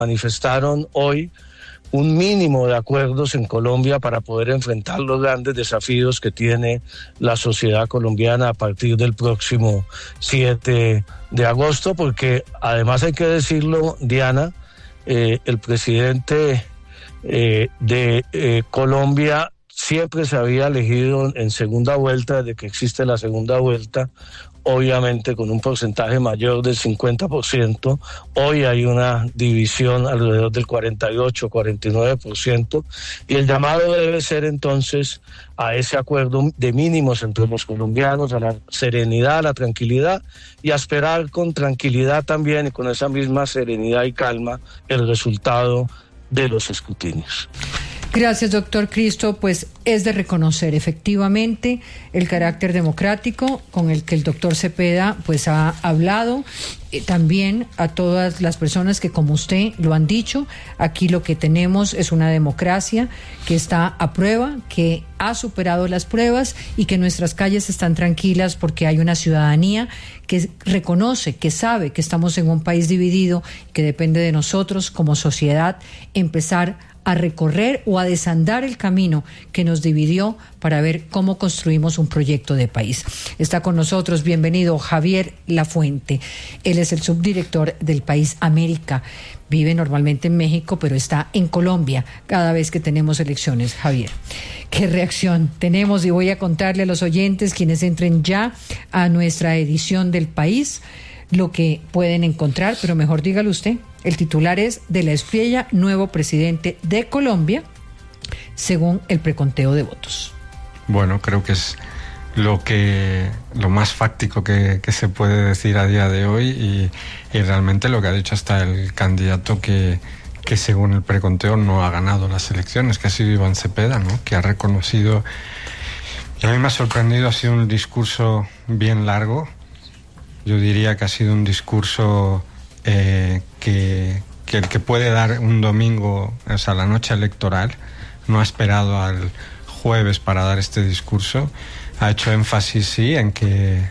manifestaron hoy un mínimo de acuerdos en Colombia para poder enfrentar los grandes desafíos que tiene la sociedad colombiana a partir del próximo 7 de agosto, porque además hay que decirlo, Diana, el presidente de Colombia siempre se había elegido en segunda vuelta, desde que existe la segunda vuelta, obviamente con un porcentaje mayor del 50%. Hoy hay una división alrededor del 48-49%, y el llamado debe ser entonces a ese acuerdo de mínimos entre los colombianos, a la serenidad, a la tranquilidad, y a esperar con tranquilidad también y con esa misma serenidad y calma el resultado de los escrutinios. Gracias, doctor Cristo. Pues es de reconocer efectivamente el carácter democrático con el que el doctor Cepeda pues ha hablado. También a todas las personas que, como usted lo han dicho, aquí lo que tenemos es una democracia que está a prueba, que ha superado las pruebas y que nuestras calles están tranquilas porque hay una ciudadanía que reconoce, que sabe que estamos en un país dividido, que depende de nosotros como sociedad empezar a recorrer o a desandar el camino que nos dividió para ver cómo construimos un proyecto de país. Está con nosotros, bienvenido, Javier Lafuente. Él es el subdirector del País América. Vive normalmente en México, pero está en Colombia cada vez que tenemos elecciones. Javier, ¿qué reacción tenemos? Y voy a contarle a los oyentes, quienes entren ya a nuestra edición del País, lo que pueden encontrar, pero mejor dígalo usted. El titular es: de la Espriella, nuevo presidente de Colombia, según el preconteo de votos. Bueno, creo que es lo más fáctico que se puede decir a día de hoy, y realmente lo que ha dicho hasta el candidato que según el preconteo no ha ganado las elecciones, que ha sido Iván Cepeda, ¿no? Que ha reconocido, y a mí me ha sorprendido, ha sido un discurso bien largo. Yo diría que ha sido un discurso que el que puede dar un domingo, o sea, la noche electoral. No ha esperado al jueves para dar este discurso. Ha hecho énfasis, sí, en que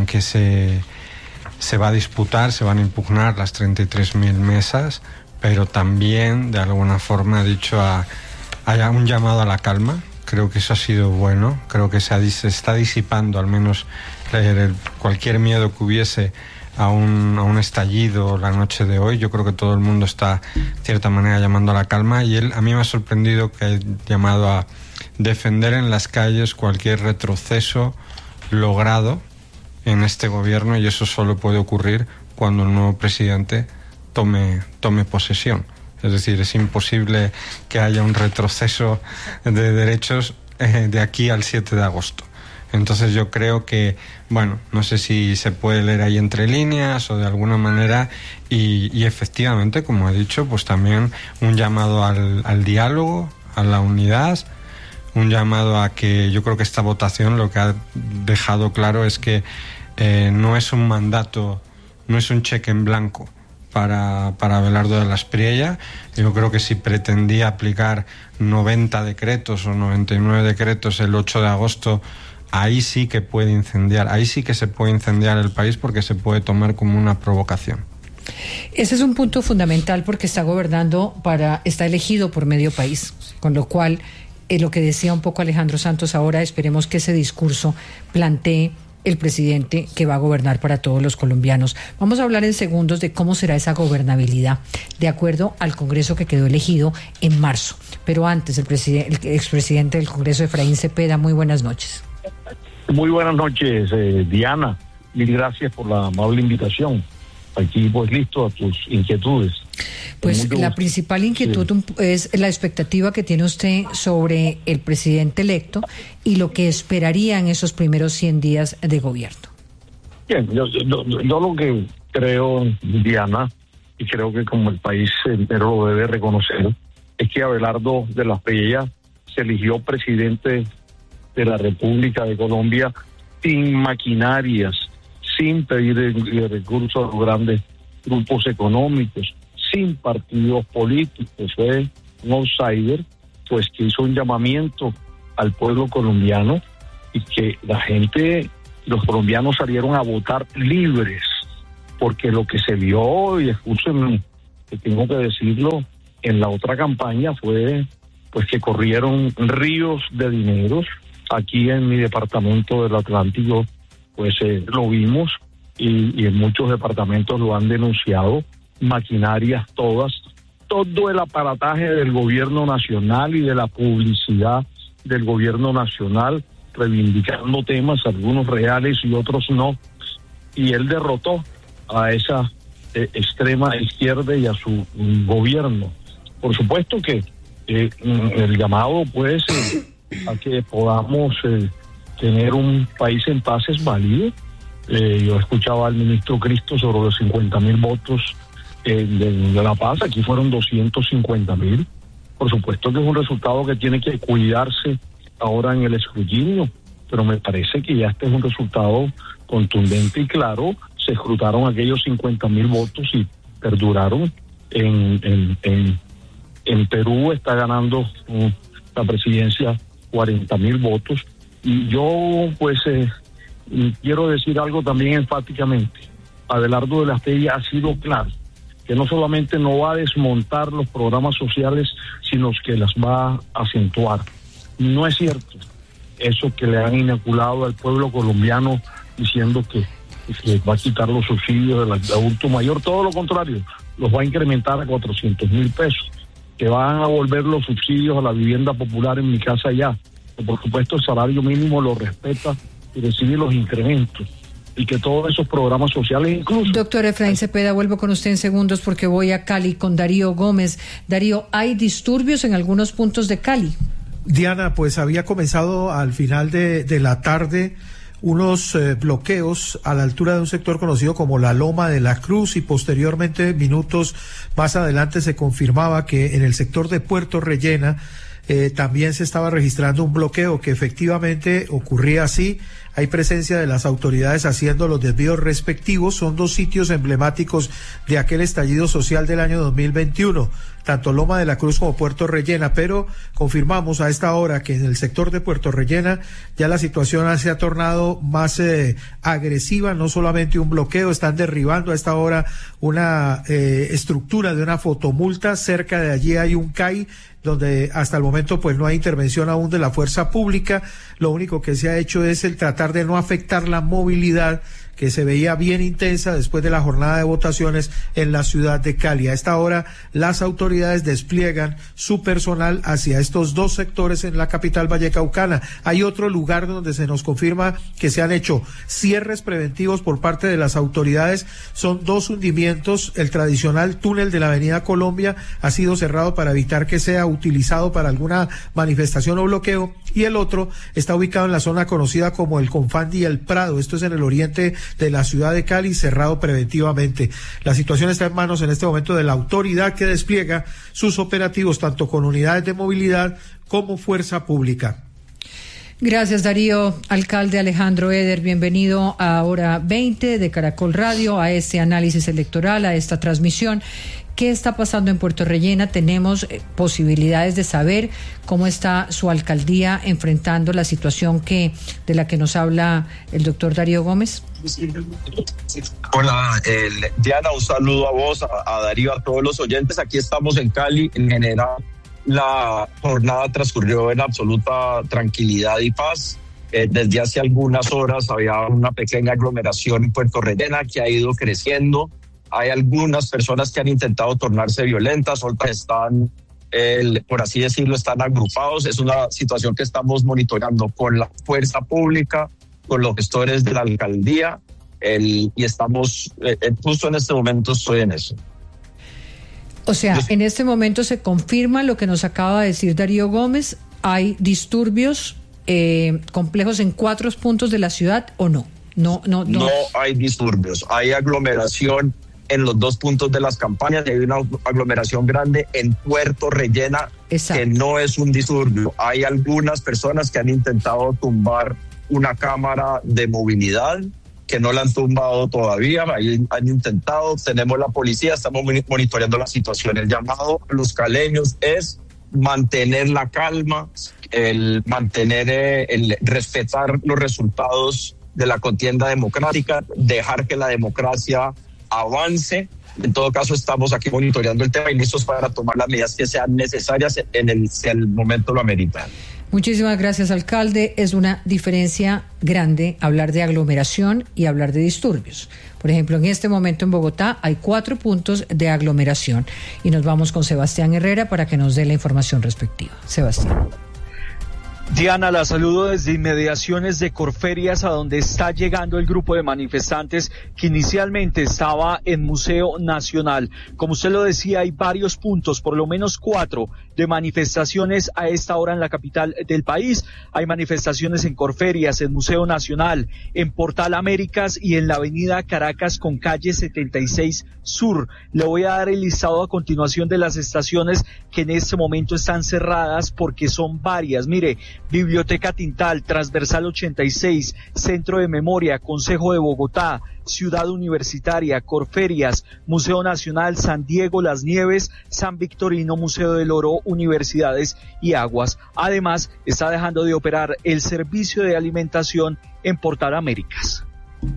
se va a disputar, se van a impugnar las 33.000 mesas, pero también, de alguna forma, ha dicho haya un llamado a la calma. Creo que eso ha sido bueno. Creo que se está disipando al menos cualquier miedo que hubiese a un estallido la noche de hoy. Yo creo que todo el mundo está, de cierta manera, llamando a la calma, y a mí me ha sorprendido que haya llamado a defender en las calles cualquier retroceso logrado en este gobierno, y eso solo puede ocurrir cuando el nuevo presidente tome posesión. Es decir, es imposible que haya un retroceso de derechos de aquí al 7 de agosto. Entonces yo creo que, bueno, no sé si se puede leer ahí entre líneas o de alguna manera, y efectivamente, como he dicho, pues también un llamado al diálogo, a la unidad, un llamado a que yo creo que esta votación lo que ha dejado claro es que no es un mandato, no es un cheque en blanco para Abelardo de la Espriella. Yo creo que si pretendía aplicar 90 decretos o 99 decretos el 8 de agosto, ahí sí que puede incendiar, ahí sí que se puede incendiar el país, porque se puede tomar como una provocación. Ese es un punto fundamental, porque está elegido por medio país, con lo cual lo que decía un poco Alejandro Santos ahora, esperemos que ese discurso plantee el presidente que va a gobernar para todos los colombianos. Vamos a hablar en segundos de cómo será esa gobernabilidad de acuerdo al Congreso que quedó elegido en marzo. Pero antes, el expresidente del Congreso, Efraín Cepeda, muy buenas noches. Muy buenas noches, Diana. Mil gracias por la amable invitación. Aquí pues listo a tus inquietudes. Pues la principal inquietud es la expectativa que tiene usted sobre el presidente electo y lo que esperaría en esos primeros 100 días de gobierno. Bien, yo lo que creo, Diana, y creo que como el país entero lo debe reconocer, es que Abelardo de la Espriella se eligió presidente de la República de Colombia sin maquinarias, sin pedir recursos a los grandes grupos económicos, sin partidos políticos. Fue un outsider, pues, que hizo un llamamiento al pueblo colombiano, y que los colombianos salieron a votar libres, porque lo que se vio, y escúchenme que tengo que decirlo, en la otra campaña fue pues que corrieron ríos de dineros. Aquí en mi departamento del Atlántico pues lo vimos y en muchos departamentos lo han denunciado, maquinarias todas, todo el aparataje del gobierno nacional y de la publicidad del gobierno nacional, reivindicando temas, algunos reales y otros no, y él derrotó a esa extrema izquierda y a su gobierno. Por supuesto que el llamado pues a que podamos tener un país en paz es válido. Yo escuchaba al ministro Cristo sobre los 50.000 votos de La Paz. Aquí fueron 250.000. Por supuesto que es un resultado que tiene que cuidarse ahora en el escrutinio, pero me parece que ya este es un resultado contundente y claro. Se escrutaron aquellos 50.000 votos y perduraron. En Perú está ganando la presidencia 40.000 votos. Y yo pues quiero decir algo también enfáticamente. Abelardo de la Espriella ha sido claro que no solamente no va a desmontar los programas sociales, sino que las va a acentuar. No es cierto eso que le han inoculado al pueblo colombiano diciendo que va a quitar los subsidios del adulto mayor. Todo lo contrario, los va a incrementar a 400.000 pesos, que van a volver los subsidios a la vivienda popular en Mi Casa Ya, que por supuesto el salario mínimo lo respeta y recibe los incrementos, y que todos esos programas sociales incluso... Doctor Efraín Cepeda, vuelvo con usted en segundos porque voy a Cali con Darío Gómez. Darío, ¿hay disturbios en algunos puntos de Cali? Diana, pues había comenzado al final de la tarde unos bloqueos a la altura de un sector conocido como la Loma de la Cruz, y posteriormente, minutos más adelante, se confirmaba que en el sector de Puerto Rellena también se estaba registrando un bloqueo, que efectivamente ocurría así. Hay presencia de las autoridades haciendo los desvíos respectivos. Son dos sitios emblemáticos de aquel estallido social del año 2021, tanto Loma de la Cruz como Puerto Rellena, pero confirmamos a esta hora que en el sector de Puerto Rellena ya la situación se ha tornado más agresiva. No solamente un bloqueo, están derribando a esta hora una estructura de una fotomulta. Cerca de allí hay un CAI donde hasta el momento pues no hay intervención aún de la fuerza pública. Lo único que se ha hecho es el tratar de no afectar la movilidad, que se veía bien intensa después de la jornada de votaciones en la ciudad de Cali. A esta hora las autoridades despliegan su personal hacia estos dos sectores en la capital vallecaucana. Hay otro lugar donde se nos confirma que se han hecho cierres preventivos por parte de las autoridades. Son dos hundimientos. El tradicional túnel de la Avenida Colombia ha sido cerrado para evitar que sea utilizado para alguna manifestación o bloqueo, y el otro está ubicado en la zona conocida como el Confandi y el Prado. Esto es en el oriente de la ciudad de Cali, cerrado preventivamente. La situación está en manos en este momento de la autoridad, que despliega sus operativos tanto con unidades de movilidad como fuerza pública. Gracias, Darío. Alcalde Alejandro Eder, bienvenido a Hora 20 de Caracol Radio, a este análisis electoral, a esta transmisión. ¿Qué está pasando en Puerto Rellena? ¿Tenemos posibilidades de saber cómo está su alcaldía enfrentando la situación de la que nos habla el doctor Darío Gómez? Hola, Diana, un saludo a vos, a Darío, a todos los oyentes. Aquí estamos en Cali. En general, la jornada transcurrió en absoluta tranquilidad y paz. Desde hace algunas horas había una pequeña aglomeración en Puerto Rellena que ha ido creciendo. Hay algunas personas que han intentado tornarse violentas, otras están, por así decirlo, están agrupados. Es una situación que estamos monitoreando con la fuerza pública, con los gestores de la alcaldía, y estamos, justo en este momento estoy en eso. O sea, en este momento se confirma lo que nos acaba de decir Darío Gómez. ¿Hay disturbios complejos en 4 puntos de la ciudad o no? No hay disturbios, hay aglomeración en los 2 puntos de las campañas. Hay una aglomeración grande en Puerto Rellena. Exacto. Que no es un disturbio. Hay algunas personas que han intentado tumbar una cámara de movilidad, que no la han tumbado todavía. Ahí han intentado. Tenemos la policía, estamos monitoreando la situación. El llamado a los caleños es mantener la calma, el respetar los resultados de la contienda democrática, dejar que la democracia avance En todo caso, estamos aquí monitoreando el tema y listos para tomar las medidas que sean necesarias si el momento lo amerita. Muchísimas gracias, alcalde. Es una diferencia grande hablar de aglomeración y hablar de disturbios. Por ejemplo, en este momento en Bogotá hay 4 puntos de aglomeración. Y nos vamos con Sebastián Herrera para que nos dé la información respectiva. Sebastián. Diana, la saludo desde inmediaciones de Corferias, a donde está llegando el grupo de manifestantes que inicialmente estaba en Museo Nacional. Como usted lo decía, hay varios puntos, por lo menos 4 de manifestaciones a esta hora en la capital del país. Hay manifestaciones en Corferias, en Museo Nacional, en Portal Américas y en la avenida Caracas con calle 76 Sur. Le voy a dar el listado a continuación de las estaciones que en este momento están cerradas porque son varias. Mire, Biblioteca Tintal, Transversal 86, Centro de Memoria, Consejo de Bogotá, Ciudad Universitaria, Corferias, Museo Nacional, San Diego, Las Nieves, San Victorino, Museo del Oro, Universidades y Aguas. Además, está dejando de operar el servicio de alimentación en Portal Américas.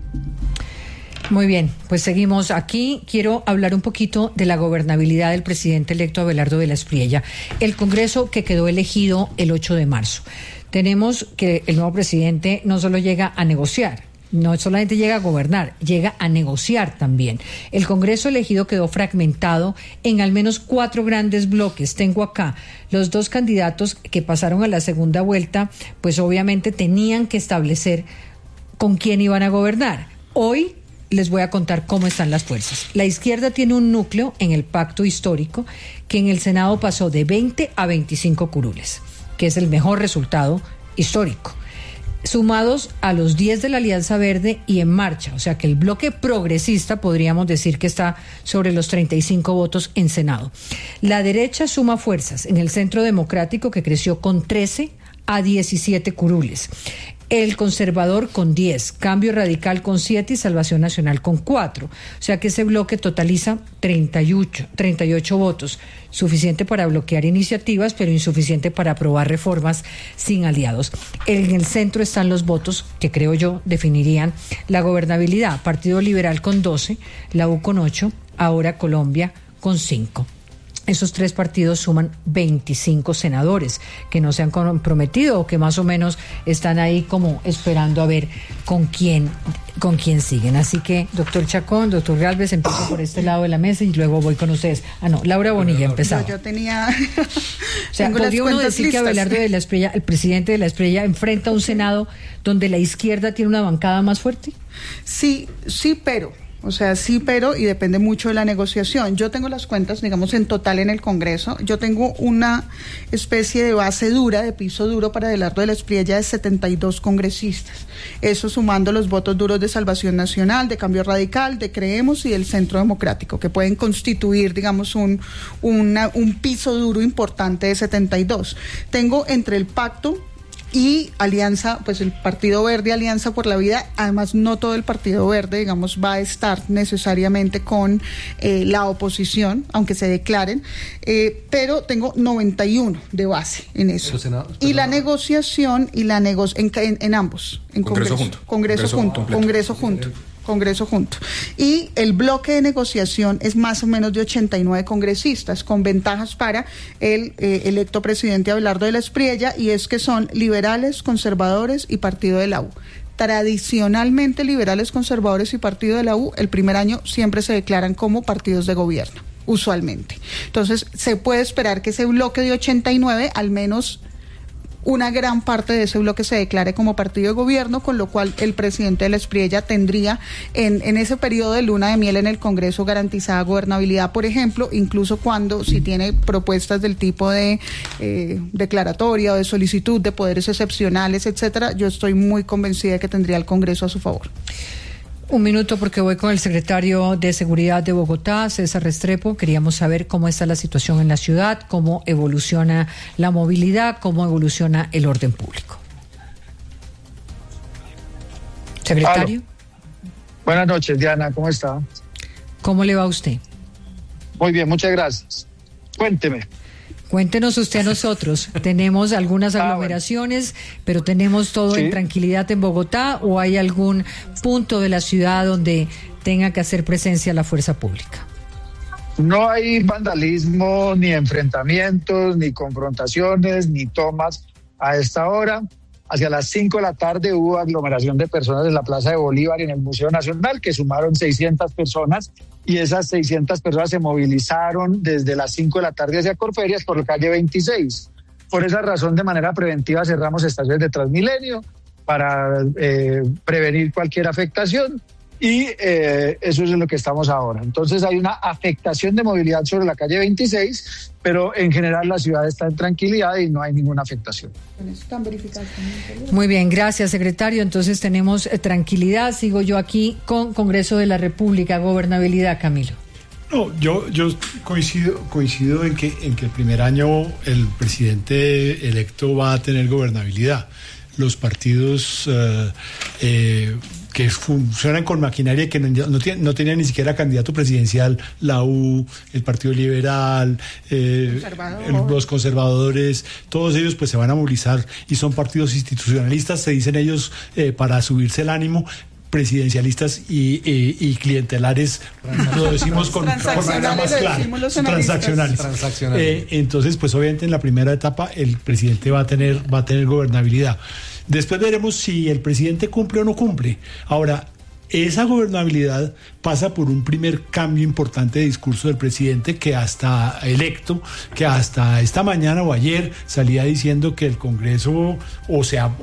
Muy bien, pues seguimos aquí. Quiero hablar un poquito de la gobernabilidad del presidente electo Abelardo de la Espriella. El Congreso que quedó elegido el 8 de marzo. Tenemos que el nuevo presidente no solo llega a negociar, no solamente llega a gobernar, llega a negociar también. El Congreso elegido quedó fragmentado en al menos 4 grandes bloques. Tengo acá los 2 candidatos que pasaron a la segunda vuelta, pues obviamente tenían que establecer con quién iban a gobernar. Hoy les voy a contar cómo están las fuerzas. La izquierda tiene un núcleo en el pacto histórico que en el Senado pasó de 20 a 25 curules, que es el mejor resultado histórico, sumados a los 10 de la Alianza Verde y En Marcha, o sea que el bloque progresista podríamos decir que está sobre los 35 votos en Senado. La derecha suma fuerzas en el Centro Democrático, que creció con 13 a 17 curules. El Conservador con 10, Cambio Radical con 7 y Salvación Nacional con 4. O sea que ese bloque totaliza 38 votos, suficiente para bloquear iniciativas, pero insuficiente para aprobar reformas sin aliados. En el centro están los votos que creo yo definirían la gobernabilidad. Partido Liberal con 12, la U con 8, Ahora Colombia con 5. Esos 3 partidos suman 25 senadores que no se han comprometido o que más o menos están ahí como esperando a ver con quién siguen. Así que, doctor Chacón, doctor Gálvez, empiezo por este lado de la mesa y luego voy con ustedes. Laura Bonilla empezaba. Yo tenía... O sea, ¿podría uno decir listas? Que Abelardo de la Espriella, el presidente de la Espriella, enfrenta un Senado donde la izquierda tiene una bancada más fuerte? Sí, pero... O sea, sí, pero, y depende mucho de la negociación. Yo tengo las cuentas, digamos, en total en el Congreso. Yo tengo una especie de base dura, de piso duro para Abelardo de la Espriella de 72 congresistas. Eso sumando los votos duros de Salvación Nacional, de Cambio Radical, de Creemos y del Centro Democrático, que pueden constituir, digamos, un piso duro importante de 72. Tengo entre el pacto y Alianza, pues el Partido Verde, Alianza por la Vida. Además, no todo el Partido Verde, digamos, va a estar necesariamente con la oposición, aunque se declaren, pero tengo 91 de base en eso. Y la negociación en ambos, en Congreso junto. Y el bloque de negociación es más o menos de 89 congresistas, con ventajas para el electo presidente Abelardo de la Espriella, y es que son liberales, conservadores y Partido de la U. Tradicionalmente, liberales, conservadores y Partido de la U, el primer año siempre se declaran como partidos de gobierno, usualmente. Entonces, se puede esperar que ese bloque de 89, al menos una gran parte de ese bloque se declare como partido de gobierno, con lo cual el presidente de la Espriella tendría en ese periodo de luna de miel en el Congreso garantizada gobernabilidad, por ejemplo, incluso si tiene propuestas del tipo de declaratoria o de solicitud de poderes excepcionales, etcétera. Yo estoy muy convencida de que tendría el Congreso a su favor. Un minuto, porque voy con el secretario de Seguridad de Bogotá, César Restrepo. Queríamos saber cómo está la situación en la ciudad, cómo evoluciona la movilidad, cómo evoluciona el orden público. Secretario. Aló. Buenas noches, Diana, ¿cómo está? ¿Cómo le va a usted? Muy bien, muchas gracias. Cuénteme. Cuéntenos usted a nosotros. ¿Tenemos algunas aglomeraciones, pero tenemos todo en tranquilidad en Bogotá, o hay algún punto de la ciudad donde tenga que hacer presencia la fuerza pública? No hay vandalismo, ni enfrentamientos, ni confrontaciones, ni tomas a esta hora. Hacia las 5 de la tarde hubo aglomeración de personas en la Plaza de Bolívar y en el Museo Nacional, que sumaron 600 personas, y esas 600 personas se movilizaron desde las 5 de la tarde hacia Corferias por la calle 26. Por esa razón, de manera preventiva, cerramos estaciones de Transmilenio para prevenir cualquier afectación, y eso es en lo que estamos ahora. Entonces hay una afectación de movilidad sobre la calle 26, pero en general la ciudad está en tranquilidad y no hay ninguna afectación. Muy bien, gracias, secretario. Entonces tenemos tranquilidad. Sigo yo aquí con Congreso de la República, gobernabilidad, Camilo. No, yo coincido en que el primer año el presidente electo va a tener gobernabilidad. Los partidos que funcionan con maquinaria que no tienen ni siquiera candidato presidencial, la U, el Partido Liberal, los conservadores, todos ellos pues se van a movilizar y son partidos institucionalistas, se dicen ellos para subirse el ánimo, presidencialistas y clientelares, lo decimos con manera más clara, transaccionales. Entonces, pues obviamente en la primera etapa el presidente va a tener gobernabilidad. Después veremos si el presidente cumple o no cumple. Ahora, esa gobernabilidad pasa por un primer cambio importante de discurso del presidente, que hasta esta mañana o ayer salía diciendo que el Congreso o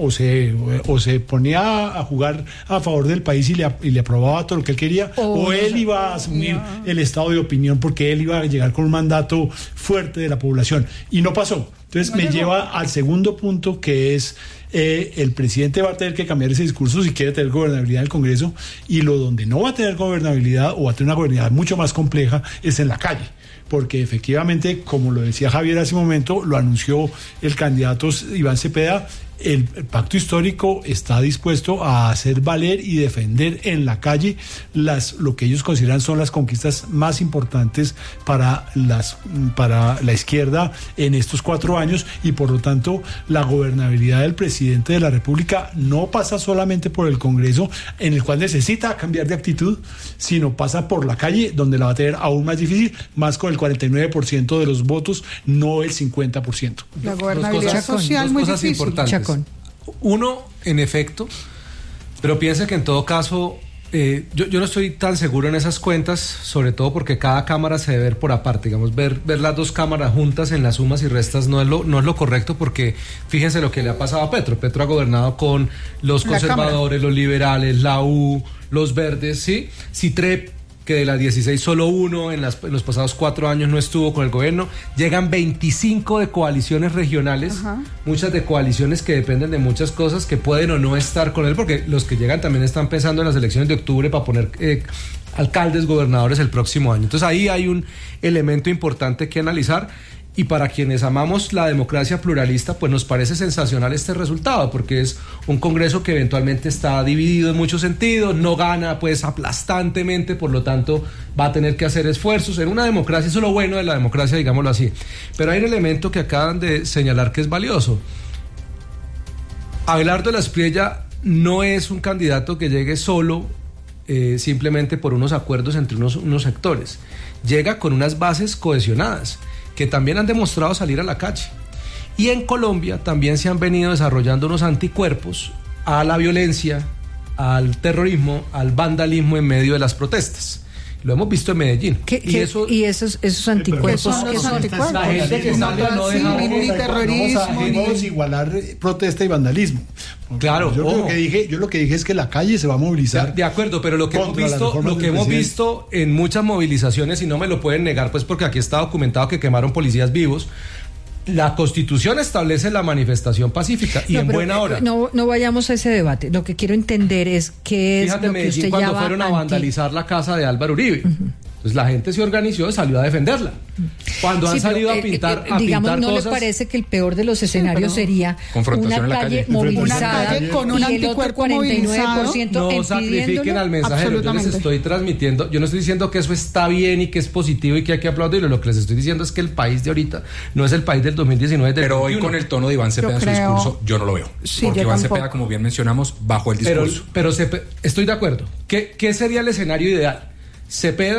se ponía a jugar a favor del país y le aprobaba todo lo que él quería, o él iba a asumir el estado de opinión porque él iba a llegar con un mandato fuerte de la población, y no pasó. Entonces me lleva al segundo punto, que es el presidente va a tener que cambiar ese discurso si quiere tener gobernabilidad en el Congreso, y donde no va a tener gobernabilidad o va a tener una gobernabilidad mucho más compleja es en la calle, porque efectivamente, como lo decía Javier hace un momento, lo anunció el candidato Iván Cepeda, el pacto histórico está dispuesto a hacer valer y defender en la calle lo que ellos consideran son las conquistas más importantes para la izquierda en estos 4 años, y por lo tanto la gobernabilidad del presidente de la República no pasa solamente por el Congreso, en el cual necesita cambiar de actitud, sino pasa por la calle, donde la va a tener aún más difícil, más con el 49% de los votos, no el 50%. La gobernabilidad social muy difícil. Importantes. Uno, en efecto, pero piensa que en todo caso, yo no estoy tan seguro en esas cuentas, sobre todo porque cada cámara se debe ver por aparte. Digamos, ver las dos cámaras juntas en las sumas y restas no es lo correcto, porque fíjense lo que le ha pasado a Petro. Petro ha gobernado con los conservadores, los liberales, la U, los verdes, ¿sí? Citrep, que de las 16 solo uno en los pasados 4 años no estuvo con el gobierno. Llegan 25 de coaliciones regionales, muchas de coaliciones que dependen de muchas cosas, que pueden o no estar con él, porque los que llegan también están pensando en las elecciones de octubre para poner alcaldes, gobernadores el próximo año. Entonces ahí hay un elemento importante que analizar. Y para quienes amamos la democracia pluralista, pues nos parece sensacional este resultado, porque es un Congreso que eventualmente está dividido en muchos sentidos, no gana pues aplastantemente, por lo tanto va a tener que hacer esfuerzos en una democracia. Eso es lo bueno de la democracia, digámoslo así. Pero hay un elemento que acaban de señalar que es valioso. Abelardo de la Espriella no es un candidato que llegue solo simplemente por unos acuerdos entre unos sectores. Llega con unas bases cohesionadas que también han demostrado salir a la calle. Y en Colombia también se han venido desarrollando unos anticuerpos a la violencia, al terrorismo, al vandalismo en medio de las protestas. Lo hemos visto en Medellín. ¿Y esos anticuerpos? ¿Qué son anticuerpos? La gente que sale no deja ni terrorismo, vamos a igualar protesta y vandalismo. Claro, yo lo que dije es que la calle se va a movilizar. De acuerdo, pero lo que hemos visto en muchas movilizaciones, y no me lo pueden negar, pues porque aquí está documentado que quemaron policías vivos. La Constitución establece la manifestación pacífica y en buena hora. No vayamos a ese debate. Lo que quiero entender es qué es lo que usted cuando fueron a vandalizar la casa de Álvaro Uribe. Entonces la gente se organizó y salió a defenderla. Cuando han salido a pintar digamos, ¿no cosas, le parece que el peor de los escenarios sería confrontación una calle movilizada con un anticuerpo 49% no sacrifiquen al mensaje? Yo les estoy transmitiendo, yo no estoy diciendo que eso está bien y que es positivo y que hay que aplaudirlo. Lo que les estoy diciendo es que el país de ahorita no es el país del 2019, del pero 2021. Hoy con el tono de Iván Cepeda en su discurso yo no lo veo, porque Iván Cepeda, como bien mencionamos, bajó el discurso. Pero estoy de acuerdo. ¿Qué sería el escenario ideal? Cepeda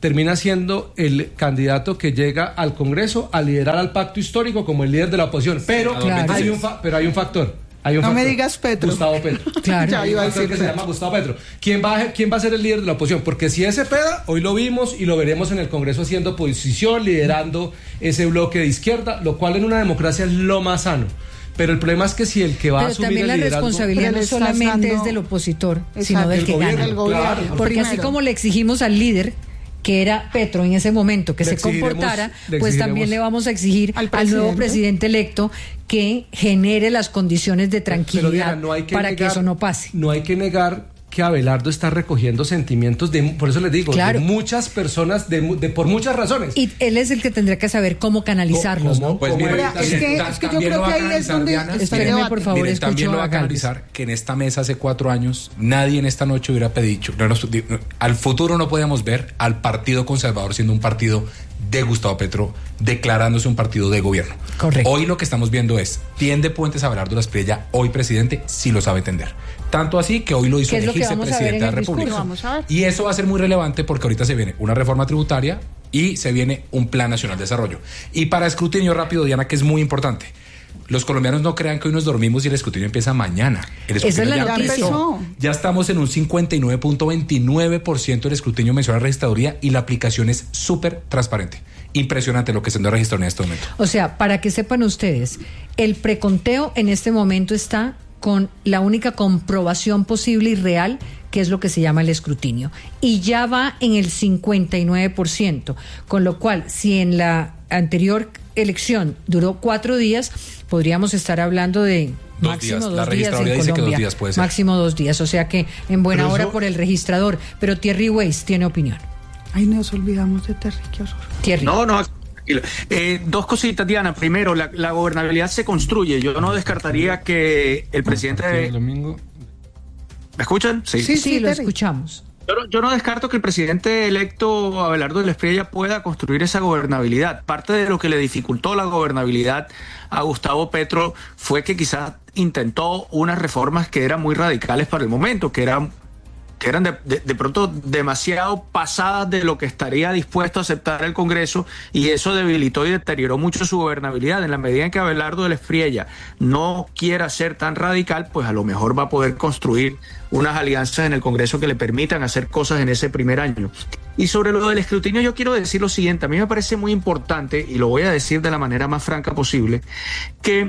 termina siendo el candidato que llega al Congreso a liderar al pacto histórico como el líder de la oposición. Pero, claro, hay un factor. No me digas Petro. Gustavo Petro. Claro. Ya iba a decir que se llama Gustavo Petro. ¿Quién va a ser el líder de la oposición? Porque si es Cepeda, hoy lo vimos y lo veremos en el Congreso haciendo oposición, liderando ese bloque de izquierda, lo cual en una democracia es lo más sano. Pero el problema es que si el que va a asumir el liderazgo... Pero también la responsabilidad no solamente es del opositor, sino del que gana. Claro. Porque así como le exigimos al líder, que era Petro en ese momento, que se comportara, pues también le vamos a exigir al nuevo presidente electo que genere las condiciones de tranquilidad, pero Diana, para que eso no pase. No hay que negar que Abelardo está recogiendo sentimientos por eso les digo, claro, de muchas personas, por muchas razones. Y él es el que tendrá que saber cómo canalizarlos, ¿no? Pues mira, es que yo creo que ahí es donde... Espérenme, por favor, miren, también lo va a canalizar que en esta mesa hace 4 años nadie en esta noche hubiera pedido, al futuro no podíamos ver al Partido Conservador siendo un partido de Gustavo Petro declarándose un partido de gobierno. Correcto. Hoy lo que estamos viendo es, ¿tiende Puentes Abelardo Las Priella, hoy presidente? Sí lo sabe entender. Tanto así que hoy lo hizo elegirse presidente de la República. Y eso va a ser muy relevante porque ahorita se viene una reforma tributaria y se viene un Plan Nacional de Desarrollo. Y para escrutinio rápido, Diana, que es muy importante, los colombianos no crean que hoy nos dormimos y el escrutinio empieza mañana. El escrutinio ya empezó. Ya estamos en un 59.29% del escrutinio mensual a la registraduría y la aplicación es súper transparente. Impresionante lo que se está registrando en este momento. O sea, para que sepan ustedes, el preconteo en este momento está con la única comprobación posible y real, que es lo que se llama el escrutinio. Y ya va en el 59%, con lo cual, si en la anterior elección duró 4 días, podríamos estar hablando de máximo 2 días. La registraduría dice que 2 días puede ser. Máximo 2 días, o sea que en buena hora por el registrador. Pero Thierry Weiss tiene opinión. Ay, nos olvidamos de Terry, qué horror. Thierry. No. 2 cositas, Diana. Primero, la gobernabilidad se construye. Yo no descartaría que el presidente... domingo. ¿Me escuchan? Sí, lo escuchamos. Yo no descarto que el presidente electo Abelardo Las Priella pueda construir esa gobernabilidad. Parte de lo que le dificultó la gobernabilidad a Gustavo Petro fue que quizás intentó unas reformas que eran muy radicales para el momento, que eran de pronto demasiado pasadas de lo que estaría dispuesto a aceptar el Congreso, y eso debilitó y deterioró mucho su gobernabilidad. En la medida en que Abelardo Las Priella no quiera ser tan radical, pues a lo mejor va a poder construir unas alianzas en el Congreso que le permitan hacer cosas en ese primer año. Y sobre lo del escrutinio yo quiero decir lo siguiente: a mí me parece muy importante, y lo voy a decir de la manera más franca posible, que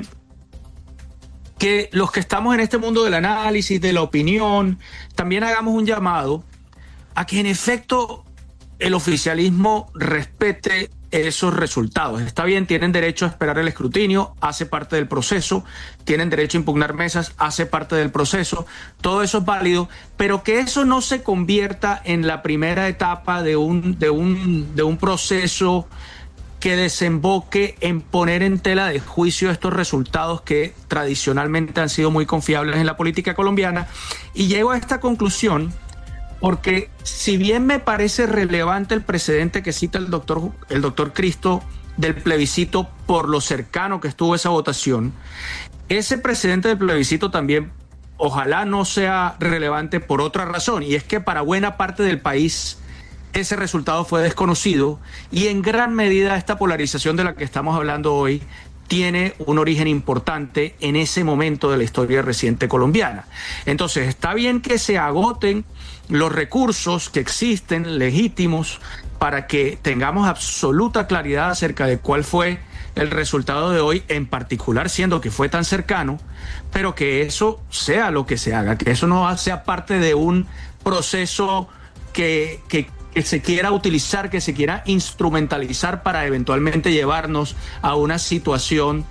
los que estamos en este mundo del análisis, de la opinión, también hagamos un llamado a que en efecto el oficialismo respete esos resultados. Está bien, tienen derecho a esperar el escrutinio, hace parte del proceso, tienen derecho a impugnar mesas, hace parte del proceso, todo eso es válido, pero que eso no se convierta en la primera etapa de un proceso que desemboque en poner en tela de juicio estos resultados que tradicionalmente han sido muy confiables en la política colombiana. Y llego a esta conclusión porque, si bien me parece relevante el precedente que cita el doctor Cristo del plebiscito por lo cercano que estuvo esa votación, ese precedente del plebiscito también ojalá no sea relevante por otra razón, y es que para buena parte del país ese resultado fue desconocido, y en gran medida esta polarización de la que estamos hablando hoy tiene un origen importante en ese momento de la historia reciente colombiana. Entonces, está bien que se agoten los recursos que existen legítimos para que tengamos absoluta claridad acerca de cuál fue el resultado de hoy, en particular siendo que fue tan cercano, pero que eso sea lo que se haga, que eso no sea parte de un proceso que se quiera utilizar, que se quiera instrumentalizar para eventualmente llevarnos a una situación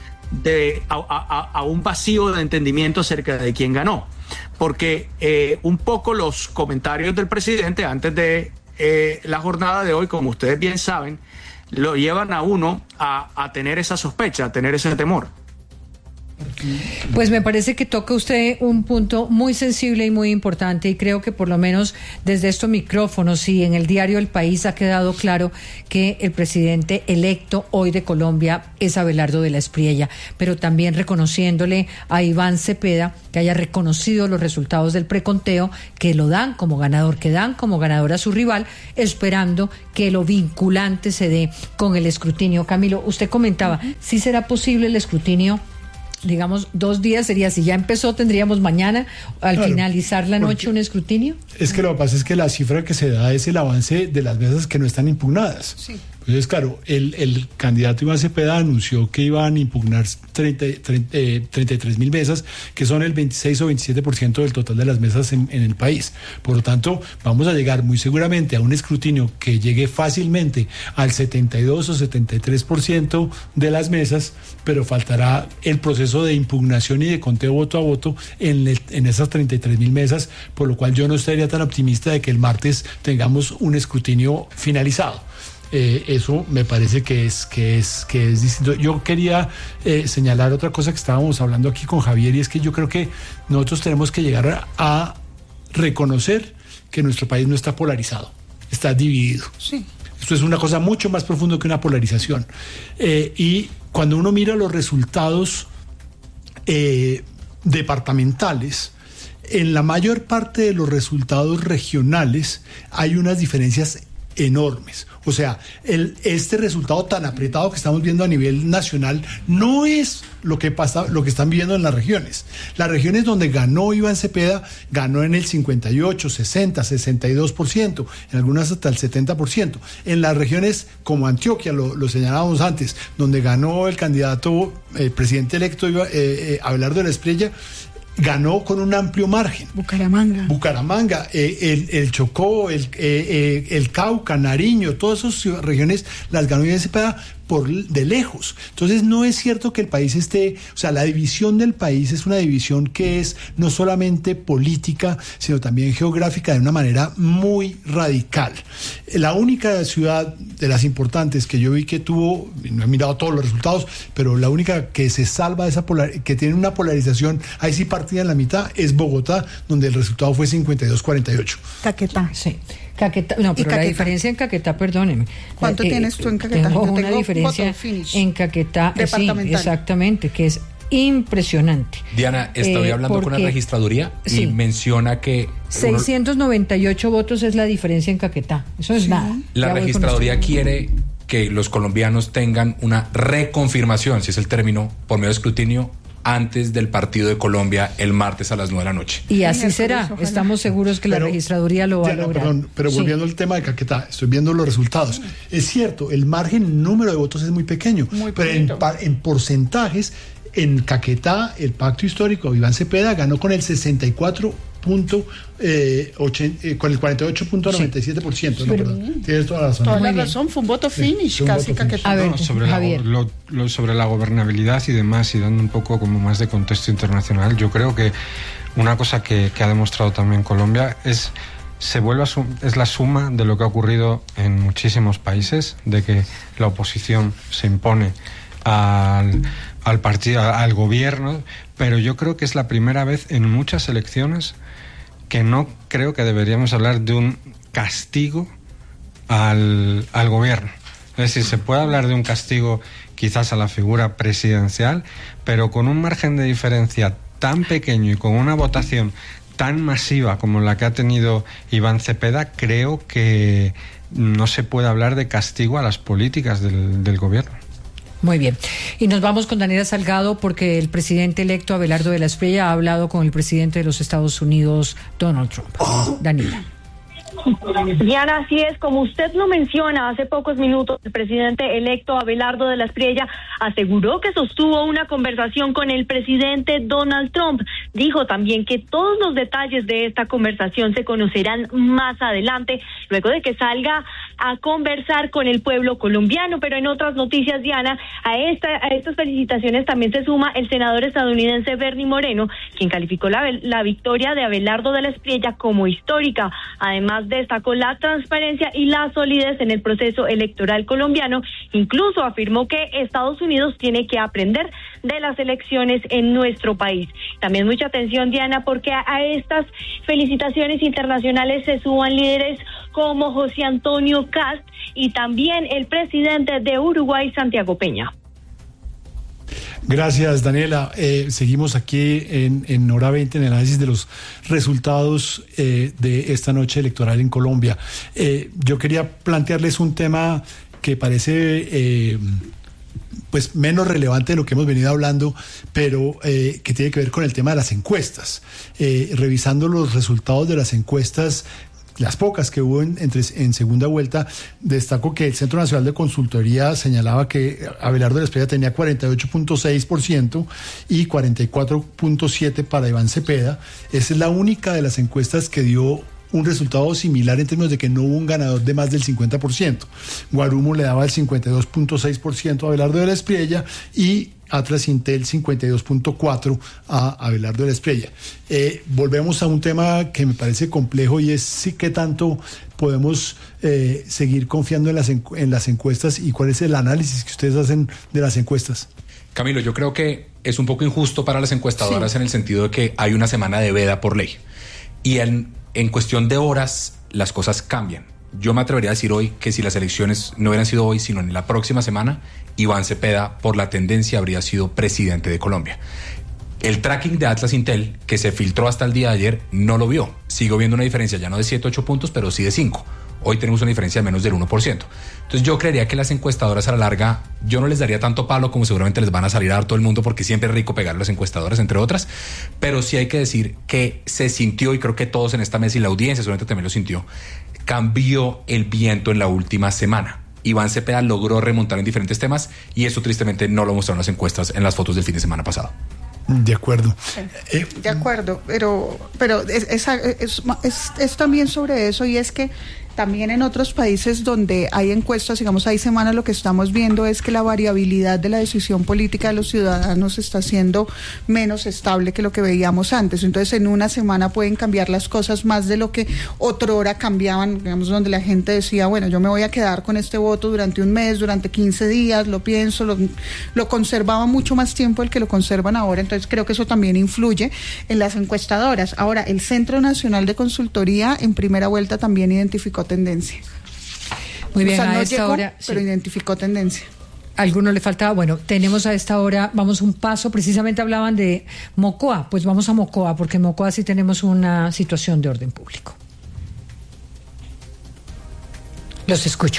a un vacío de entendimiento acerca de quién ganó. Porque un poco los comentarios del presidente antes de la jornada de hoy, como ustedes bien saben, lo llevan a uno a tener esa sospecha, a tener ese temor. Pues me parece que toca usted un punto muy sensible y muy importante, y creo que por lo menos desde estos micrófonos y en el diario El País ha quedado claro que el presidente electo hoy de Colombia es Abelardo de la Espriella, pero también reconociéndole a Iván Cepeda que haya reconocido los resultados del preconteo, que lo dan como ganador, que dan como ganador a su rival, esperando que lo vinculante se dé con el escrutinio. Camilo, usted comentaba, ¿sí será posible el escrutinio? Digamos, 2 días sería, si ya empezó, tendríamos mañana, al finalizar la noche, un escrutinio. Es que lo que pasa es que la cifra que se da es el avance de las mesas que no están impugnadas. Sí. Entonces, claro, el candidato Iván Cepeda anunció que iban a impugnar 33.000 mesas, que son el 26 o 27% del total de las mesas en el país. Por lo tanto, vamos a llegar muy seguramente a un escrutinio que llegue fácilmente al 72 o 73% de las mesas, pero faltará el proceso de impugnación y de conteo voto a voto en esas 33.000 mesas, por lo cual yo no estaría tan optimista de que el martes tengamos un escrutinio finalizado. Eso me parece que es distinto. Yo quería señalar otra cosa que estábamos hablando aquí con Javier, y es que yo creo que nosotros tenemos que llegar a reconocer que nuestro país no está polarizado, está dividido. Sí. Esto es una cosa mucho más profunda que una polarización. Y cuando uno mira los resultados departamentales, en la mayor parte de los resultados regionales hay unas diferencias enormes. O sea, este resultado tan apretado que estamos viendo a nivel nacional no es lo que pasa, lo que están viendo en las regiones. Las regiones donde ganó Iván Cepeda, ganó en el 58, 60, 62%, en algunas hasta el 70%. En las regiones como Antioquia, lo señalábamos antes, donde ganó el candidato presidente electo Abelardo de la Espriella, ganó con un amplio margen. Bucaramanga, el Chocó, el Cauca, Nariño, todas esas regiones las ganó Iván Cepeda de lejos. Entonces no es cierto que el país esté, o sea, la división del país es una división que es no solamente política, sino también geográfica de una manera muy radical. La única ciudad de las importantes que yo vi que tuvo, no he mirado todos los resultados, pero la única que se salva de esa que tiene una polarización, ahí sí partida en la mitad, es Bogotá, donde el resultado fue 52-48. Caquetá, sí. Caquetá, no, pero la diferencia en Caquetá, perdóneme. ¿Cuánto tienes tú en Caquetá? Tengo una diferencia en Caquetá, sí, exactamente, que es impresionante. Diana, estoy hablando con la registraduría y menciona que 698 votos es la diferencia en Caquetá. Eso es nada. La registraduría quiere que los colombianos tengan una reconfirmación, si es el término, por medio de escrutinio, antes del partido de Colombia el martes a las 9 de la noche. Y así será. Estamos seguros que la registraduría lo va a lograr. Perdón, pero volviendo al tema de Caquetá, estoy viendo los resultados. Es cierto, el margen en número de votos es muy pequeño, pero en porcentajes, en Caquetá, el pacto histórico Iván Cepeda ganó con el 64 con el 48.97%. No, perdón. Tienes toda la razón. Toda la razón, fue un voto finish, casi Caquetá. A ver, sobre la gobernabilidad y demás, y dando un poco como más de contexto internacional, yo creo que una cosa que ha demostrado también Colombia es la suma de lo que ha ocurrido en muchísimos países, de que la oposición se impone al partido, al gobierno, pero yo creo que es la primera vez en muchas elecciones que no creo que deberíamos hablar de un castigo al gobierno. Es decir, se puede hablar de un castigo quizás a la figura presidencial, pero con un margen de diferencia tan pequeño y con una votación tan masiva como la que ha tenido Iván Cepeda, creo que no se puede hablar de castigo a las políticas del gobierno. Muy bien. Y nos vamos con Daniela Salgado, porque el presidente electo Abelardo de la Espriella ha hablado con el presidente de los Estados Unidos, Donald Trump. Daniela. Diana, así es, como usted lo menciona, hace pocos minutos el presidente electo Abelardo de la Espriella aseguró que sostuvo una conversación con el presidente Donald Trump. Dijo también que todos los detalles de esta conversación se conocerán más adelante, luego de que salga a conversar con el pueblo colombiano. Pero en otras noticias, Diana, a estas felicitaciones también se suma el senador estadounidense Bernie Moreno, quien calificó la victoria de Abelardo de la Espriella como histórica. Además, destacó la transparencia y la solidez en el proceso electoral colombiano. Incluso afirmó que Estados Unidos tiene que aprender de las elecciones en nuestro país. También mucha atención, Diana, porque a estas felicitaciones internacionales se suman líderes como José Antonio Kast y también el presidente de Uruguay, Santiago Peña. Gracias, Daniela. Seguimos aquí en Hora 20 en el análisis de los resultados de esta noche electoral en Colombia. Yo quería plantearles un tema que parece pues menos relevante de lo que hemos venido hablando, pero que tiene que ver con el tema de las encuestas. Revisando los resultados de las encuestas, las pocas que hubo en segunda vuelta, destaco que el Centro Nacional de Consultoría señalaba que Abelardo de la Espriella tenía 48.6% y 44.7% para Iván Cepeda. Esa es la única de las encuestas que dio un resultado similar en términos de que no hubo un ganador de más del 50%. Guarumo le daba el 52.6% a Abelardo de la Espriella y Atlas Intel 52.4% a Abelardo de la Espriella. Volvemos a un tema que me parece complejo y es sí qué tanto podemos seguir confiando en las encuestas y cuál es el análisis que ustedes hacen de las encuestas. Camilo, yo creo que es un poco injusto para las encuestadoras en el sentido de que hay una semana de veda por ley y en cuestión de horas las cosas cambian. Yo me atrevería a decir hoy que si las elecciones no hubieran sido hoy, sino en la próxima semana, Iván Cepeda, por la tendencia, habría sido presidente de Colombia. El tracking de Atlas Intel, que se filtró hasta el día de ayer, no lo vio. Sigo viendo una diferencia ya no de 7, 8 puntos, pero sí de 5. Hoy tenemos una diferencia de menos del 1%. Entonces yo creería que las encuestadoras a la larga, yo no les daría tanto palo como seguramente les van a salir a dar todo el mundo, porque siempre es rico pegar a las encuestadoras, entre otras. Pero sí hay que decir que se sintió, y creo que todos en esta mesa y la audiencia seguramente también lo sintió, cambió el viento en la última semana. Iván Cepeda logró remontar en diferentes temas y eso tristemente no lo mostraron las encuestas en las fotos del fin de semana pasado. De acuerdo. De acuerdo, pero es también sobre eso, y es que también en otros países donde hay encuestas, digamos, hay semanas, lo que estamos viendo es que la variabilidad de la decisión política de los ciudadanos está siendo menos estable que lo que veíamos antes. Entonces, en una semana pueden cambiar las cosas más de lo que otrora cambiaban, digamos, donde la gente decía, bueno, yo me voy a quedar con este voto durante un mes, durante 15 días, lo pienso, lo conservaba mucho más tiempo del que lo conservan ahora. Entonces, creo que eso también influye en las encuestadoras. Ahora, el Centro Nacional de Consultoría en primera vuelta también identificó tendencia. Muy bien, o sea, a no esta llegó, hora, pero sí, identificó tendencia. alguno le faltaba. Bueno, tenemos a esta hora, vamos un paso, precisamente hablaban de Mocoa, pues vamos a Mocoa, porque en Mocoa sí tenemos una situación de orden público. Los escucho.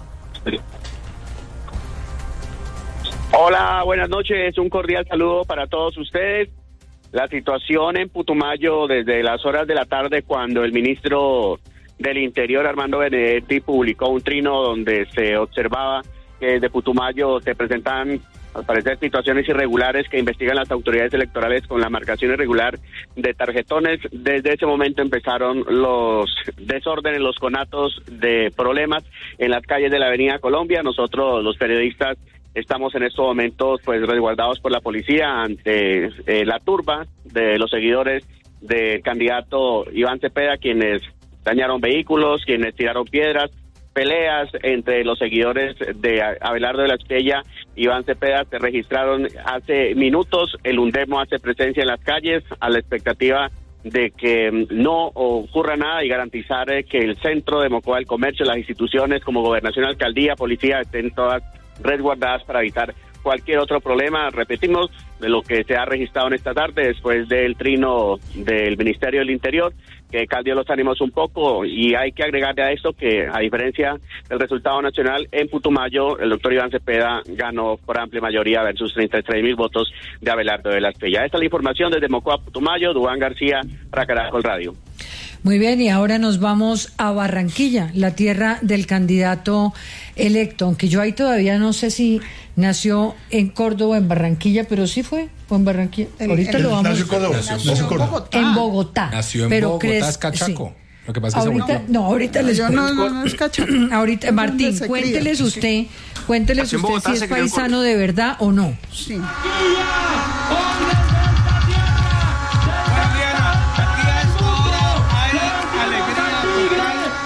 Hola, buenas noches, un cordial saludo para todos ustedes. La situación en Putumayo desde las horas de la tarde, cuando el ministro del Interior, Armando Benedetti, publicó un trino donde se observaba que desde Putumayo se presentan, al parecer, situaciones irregulares que investigan las autoridades electorales con la marcación irregular de tarjetones. Desde ese momento empezaron los desórdenes, los conatos de problemas en las calles de la Avenida Colombia. Nosotros, los periodistas, estamos en estos momentos pues resguardados por la policía ante la turba de los seguidores del candidato Iván Cepeda, quienes dañaron vehículos, quienes tiraron piedras, peleas entre los seguidores de Abelardo de la Espriella y Iván Cepeda se registraron hace minutos. El UNDEMO hace presencia en las calles a la expectativa de que no ocurra nada y garantizar que el centro de Mocoa, el comercio, las instituciones como Gobernación, Alcaldía, Policía estén todas resguardadas para evitar cualquier otro problema. Repetimos, de lo que se ha registrado en esta tarde después del trino del Ministerio del Interior, que caldeó los ánimos un poco, y hay que agregarle a esto que, a diferencia del resultado nacional, en Putumayo el doctor Iván Cepeda ganó por amplia mayoría versus 33,000 votos de Abelardo de la Espriella. Esta es la información desde Mocoa, Putumayo. Duván García para Caracol Radio. Muy bien, y ahora nos vamos a Barranquilla, la tierra del candidato electo, aunque yo ahí todavía no sé si nació en Córdoba o en Barranquilla, pero sí fue, o en Barranquilla. Ahorita lo vamos nació en Córdoba. En Bogotá. Nació en pero Bogotá, es cachaco. Sí. Lo que pasa ahorita, es que no, ahorita les no es cachaco. Ahorita, Martín, cuénteles usted si es paisano de verdad o no. Sí.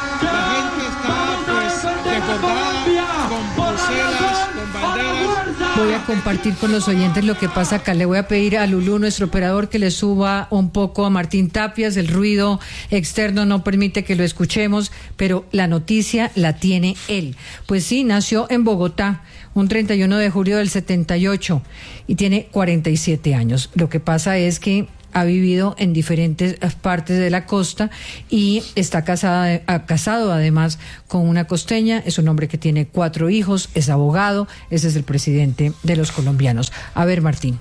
Con pulseras, con banderas, Voy a compartir con los oyentes lo que pasa acá. Le voy a pedir a Lulú, nuestro operador, que le suba un poco a Martín Tapias. El ruido externo no permite que lo escuchemos, pero la noticia la tiene él. Pues sí, nació en Bogotá un 31 de julio del 78 y tiene 47 años. Lo que pasa es que ha vivido en diferentes partes de la costa y está casado además con una costeña. Es un hombre que tiene 4 hijos, es abogado, ese es el presidente de los colombianos. A ver, Martín.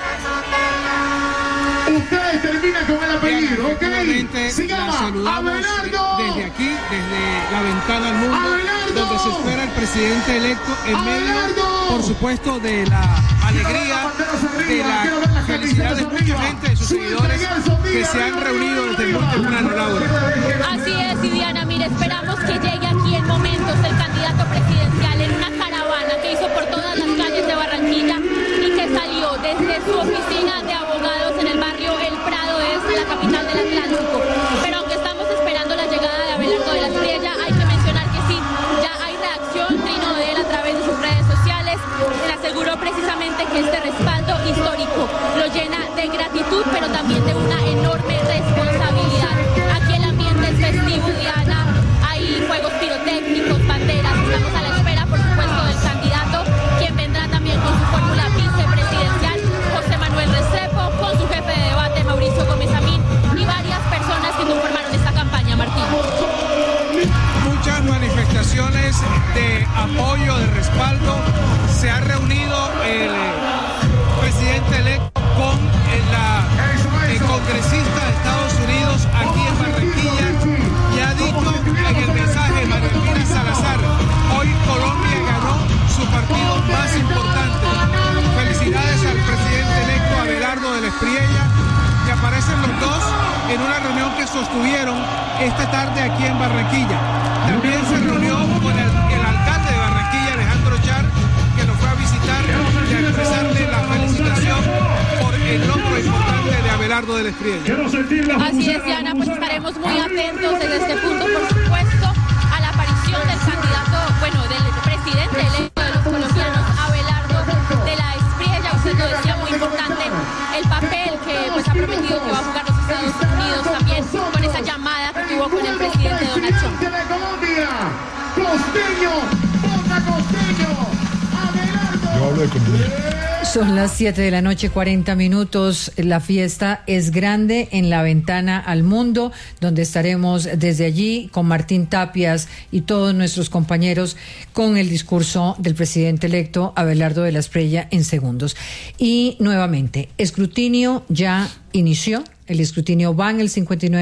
Usted termina con el apellido, ¿ok? Se llama Abelardo. Desde aquí, desde la ventana al mundo, Abelardo, donde se espera el presidente electo en Abelardo, medio, por supuesto, de la alegría, de la felicidad de mucha gente, de sus seguidores que se han reunido desde muy temprano, Laura. Así es, y Diana, mire, esperamos que llegue aquí en momentos el candidato presidencial en una caravana que hizo por todas las calles de Barranquilla y que salió desde su oficina de abogados en el barrio El Prado, es la capital del Atlántico. Pero aunque estamos esperando la llegada de Abelardo de la Espriella, hay que mencionar que sí, ya hay reacción, trino de él a través de sus redes sociales. Le aseguró precisamente que este respaldo histórico lo llena de gratitud, pero también de una enorme responsabilidad. Aquí el ambiente es festivo, Diana, hay fuegos pirotécnicos, banderas, estamos a la espera, por supuesto, del candidato, quien vendrá también con su fórmula vicepresidencial, José Manuel Restrepo, con su jefe de debate, Mauricio Gómez Amín, y varias personas que conformaron esta campaña, Martín. Muchas manifestaciones de apoyo, de respaldo. Se ha reunido el presidente electo con el congresista de Estados Unidos aquí en Barranquilla y ha dicho en el mensaje María Elvira Salazar: hoy Colombia ganó su partido más importante. Felicidades al presidente electo Abelardo de la Espriella, que aparecen los dos en una reunión que sostuvieron esta tarde aquí en Barranquilla. También se reunió con el alcalde de Barranquilla, Alejandro Char, que nos fue a visitar y a expresarle la felicitación por el logro importante de Abelardo de la Espriella. Así es, Diana, pues estaremos muy atentos desde este punto, por supuesto, a la aparición del candidato, del presidente electo de los colombianos, Abelardo de la Espriella. Usted lo decía, muy importante el papel que ha prometido que va a jugar los Estados Unidos, también con esa llamada que tuvo con el presidente Donald Trump. Yo hablo de Colombia. Son las 7 de la noche, 40 minutos. La fiesta es grande en la ventana al mundo, donde estaremos desde allí con Martín Tapias y todos nuestros compañeros con el discurso del presidente electo Abelardo de la Espriella en segundos. Y nuevamente, escrutinio ya inició. El escrutinio va en el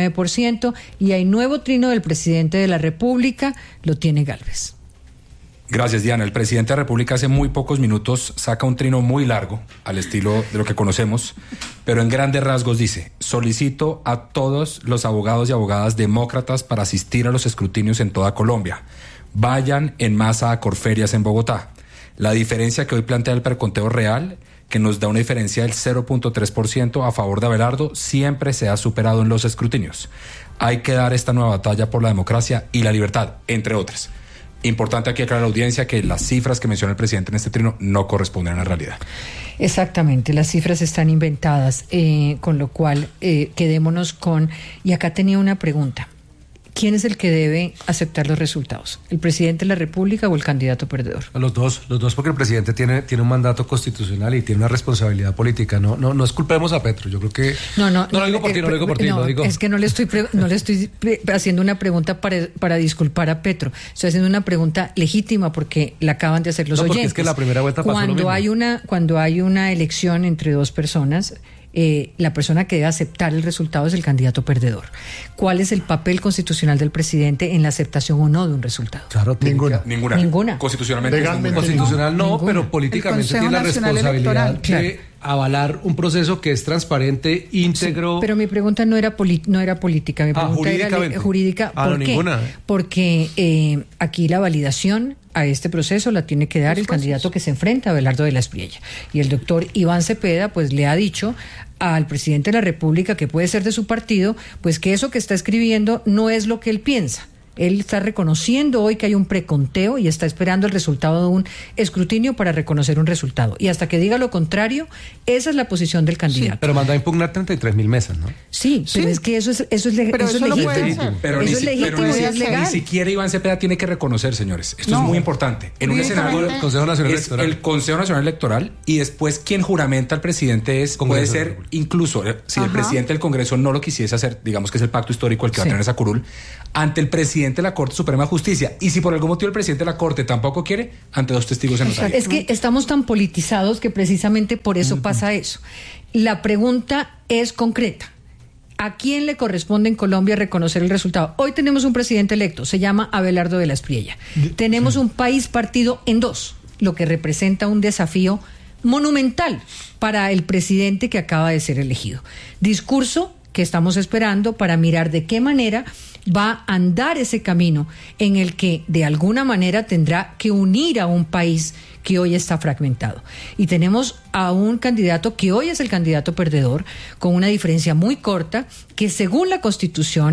59% y hay nuevo trino del presidente de la República, lo tiene Gálvez. Gracias, Diana. El presidente de la República hace muy pocos minutos saca un trino muy largo, al estilo de lo que conocemos, pero en grandes rasgos dice: solicito a todos los abogados y abogadas demócratas para asistir a los escrutinios en toda Colombia. Vayan en masa a Corferias en Bogotá. La diferencia que hoy plantea el preconteo real, que nos da una diferencia del 0.3% a favor de Abelardo, siempre se ha superado en los escrutinios. Hay que dar esta nueva batalla por la democracia y la libertad, entre otras. Importante aquí aclarar a la audiencia que las cifras que menciona el presidente en este trino no corresponden a la realidad. Exactamente, las cifras están inventadas, con lo cual quedémonos con... Y acá tenía una pregunta. ¿Quién es el que debe aceptar los resultados? ¿El presidente de la República o el candidato perdedor? Los dos, porque el presidente tiene un mandato constitucional y tiene una responsabilidad política. No esculpemos a Petro. Yo creo que no lo digo por ti, lo digo. Es que no le estoy haciendo una pregunta para disculpar a Petro. Estoy haciendo una pregunta legítima porque la acaban de hacer los oyentes. Es que la primera vuelta pasó lo mismo. Cuando hay una elección entre dos personas, la persona que debe aceptar el resultado es el candidato perdedor. ¿Cuál es el papel constitucional del presidente en la aceptación o no de un resultado? Claro, ninguna. Constitucionalmente. Constitucional no, ninguna. Pero políticamente tiene la responsabilidad de avalar un proceso que es transparente, íntegro. Sí, pero mi pregunta no era política, mi pregunta era jurídica. ¿Por qué? Ninguna. Porque aquí la validación a este proceso la tiene que dar el candidato que se enfrenta a Abelardo de la Espriella. Y el doctor Iván Cepeda pues le ha dicho al presidente de la República, que puede ser de su partido, pues que eso que está escribiendo no es lo que él piensa, Él está reconociendo hoy que hay un preconteo y está esperando el resultado de un escrutinio para reconocer un resultado. Y hasta que diga lo contrario, esa es la posición del candidato. Sí, pero mandó a impugnar 33.000 mesas, ¿no? Sí, pero es que eso es legítimo. Pero eso es legítimo y es legal. Ni siquiera Iván Cepeda tiene que reconocer, señores. Esto es muy importante. En un escenario del Consejo Nacional es Electoral. El Consejo Nacional Electoral, y después quien juramenta al presidente puede ser incluso, si el presidente del Congreso no lo quisiese hacer, digamos que es el pacto histórico el que va a tener esa curul, ante el presidente de la Corte Suprema de Justicia. Y si por algún motivo el presidente de la Corte tampoco quiere, ante 2 testigos en notario. Es que estamos tan politizados que precisamente por eso pasa eso. La pregunta es concreta. ¿A quién le corresponde en Colombia reconocer el resultado? Hoy tenemos un presidente electo, se llama Abelardo de la Espriella. Tenemos un país partido en 2, lo que representa un desafío monumental para el presidente que acaba de ser elegido. Discurso que estamos esperando para mirar de qué manera va a andar ese camino en el que de alguna manera tendrá que unir a un país que hoy está fragmentado. Y tenemos a un candidato que hoy es el candidato perdedor, con una diferencia muy corta, que según la Constitución